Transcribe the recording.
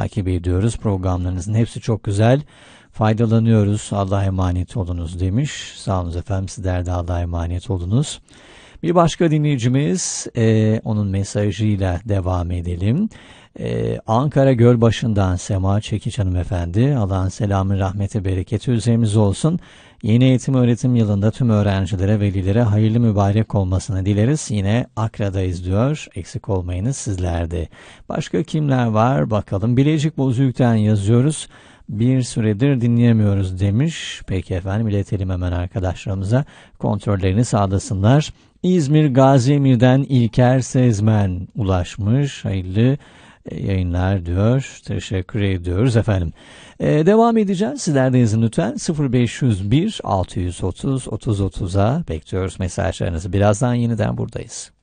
takip ediyoruz. Programlarınızın hepsi çok güzel. Faydalanıyoruz. Allah'a emanet olunuz demiş. Sağ olun efendim. Sizler de Allah'a emanet olunuz. Bir başka dinleyicimiz, onun mesajıyla devam edelim. Ankara Gölbaşı'ndan Sema Çekiç hanımefendi. Allah'ın selamı, rahmeti, bereketi üzerimize olsun. Yeni eğitim öğretim yılında tüm öğrencilere, velilere hayırlı mübarek olmasını dileriz. Yine Akra'dayız diyor. Eksik olmayınız sizler de. Başka kimler var bakalım. Bilecik Bozüyük'ten yazıyoruz. Bir süredir dinleyemiyoruz demiş. Peki efendim, iletelim hemen arkadaşlarımıza. Kontrollerini sağlasınlar. İzmir Gaziemir'den İlker Sezmen ulaşmış. Hayırlı yayınlar diyor. Teşekkür ediyoruz efendim. Devam edeceğiz. Sizler de yazın lütfen. 0501 630 3030'a bekliyoruz mesajlarınızı. Birazdan yeniden buradayız.